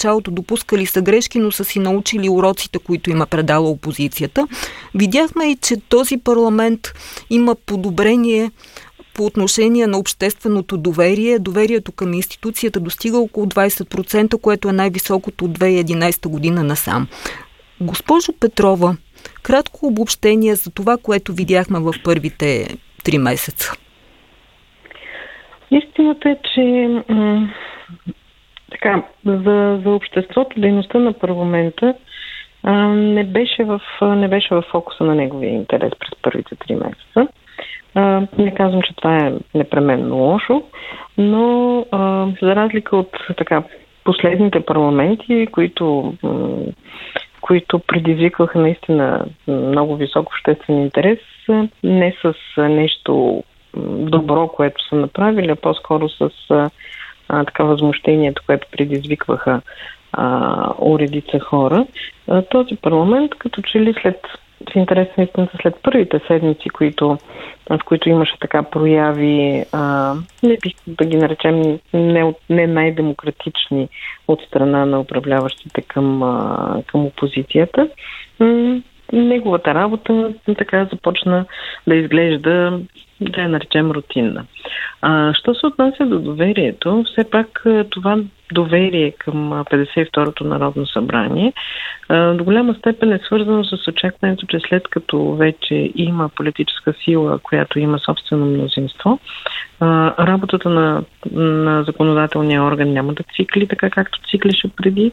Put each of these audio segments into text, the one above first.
началото, допускали са грешки, но са си научили уроците, които има предала опозицията. Видяхме и, че този парламент има подобрение по отношение на общественото доверие. Доверието към институцията достига около 20%, което е най-високото от 2011 година насам. Госпожо Петрова, кратко обобщение за това, което видяхме в първите 3 месеца. Истината е, че за обществото, дейността на парламента не беше в фокуса на неговия интерес през първите 3 месеца. Не казвам, че това е непременно лошо, но за разлика от последните парламенти, които предизвикваха наистина много висок обществен интерес, не с нещо добро, което са направили, а по-скоро с възмущението, което предизвикваха у редица хора. Този парламент, като че ли в интерес на истината, след първите седмици, в които имаше прояви, не бих да ги наречем не най-демократични от страна на управляващите към опозицията, неговата работа започна да изглежда, да я наречем, рутинна. Що се отнася до доверието, все пак това доверие към 52-то Народно събрание до голяма степен е свързано с очакването, че след като вече има политическа сила, която има собствено мнозинство, работата на законодателния орган няма да цикли така, както циклеше преди.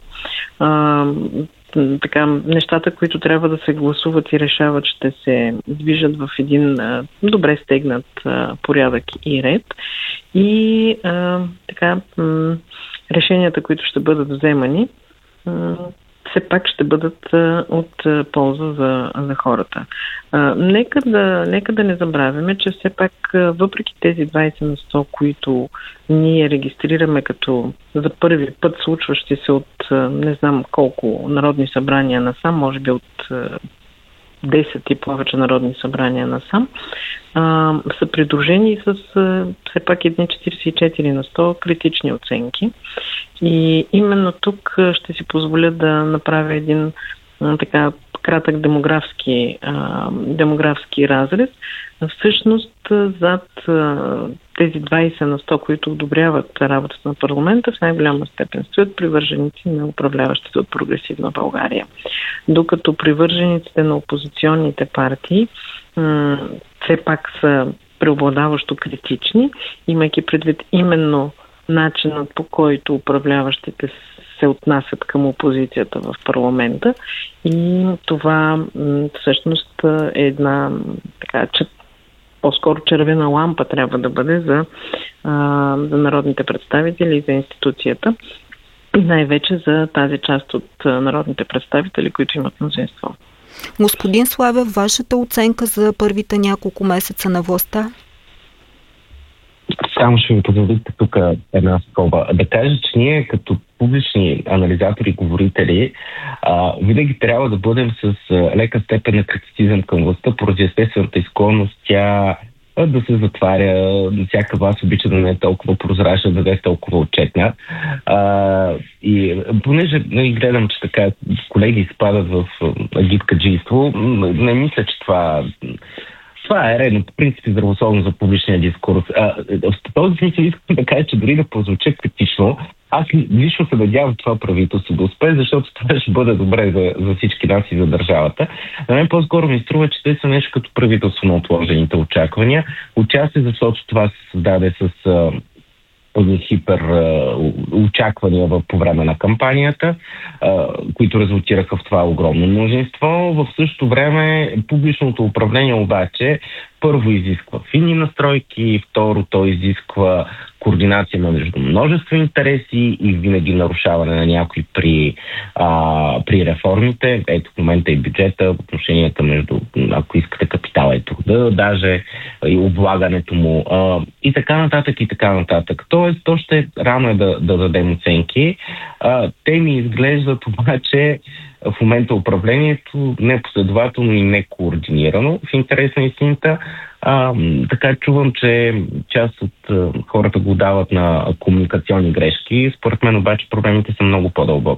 Нещата, които трябва да се гласуват и решават, ще се движат в един добре стегнат порядък и ред. И решенията, които ще бъдат вземани, все пак ще бъдат от полза за хората. Нека да не забравяме, че все пак въпреки тези 20%, които ние регистрираме като за първи път случващи се от не знам колко народни събрания насам, може би от 10 и повече народни събрания насам, са придружени с все пак едни 44% критични оценки. И именно тук ще си позволя да направя един кратък демографски разрез. Всъщност, зад тези 20%, които одобряват работата на парламента, в най-голяма степен стоят привърженици на управляващите от Прогресивна България. Докато привържениците на опозиционните партии все пак са преобладаващо критични, имайки предвид именно начинът, по който управляващите се отнасят към опозицията в парламента. И това всъщност е една по-скоро червена лампа трябва да бъде за народните представители и за институцията. И най-вече за тази част от народните представители, които имат мнозинство. Господин Славев, вашата оценка за първите няколко месеца на властта? Само ще ми позволите тук една скоба. Да кажа, че ние като публични анализатори и говорители винаги трябва да бъдем с лека степен на критицизъм към властта, поради естествената изклонност тя да се затваря, всяка власт обича да не е толкова прозрачна, да не е толкова отчетна. И понеже гледам, че така колеги изпадат в гидкаджийство, не мисля, че това е редно, по принцип здравословно за публичния дискурс. В този смисъл искам да кажа, че дори да прозвуча критично, аз лично се надявам това правителство да успее, защото това ще бъде добре за всички нас и за държавата. На мен по-скоро ми струва, че те са нещо като правителство на отложените очаквания. Отчасти, защото това се създаде с хипер очаквания по време на кампанията, които резултираха в това огромно мнозинство. В същото време публичното управление обаче първо изисква финни настройки, второ то изисква координация между множество интереси и винаги нарушаване на някои при реформите. Ето в момента и бюджета, отношенията между, ако искате, капитала и труда, даже и облагането му и така нататък, и така нататък. Тоест, още рано е да дадем оценки. Те ми изглеждат обаче в момента управлението непоследователно и некоординирано в интерес на истината. Така чувам, че част от хората го дават на комуникационни грешки. Според мен обаче проблемите са много по-дълбоки.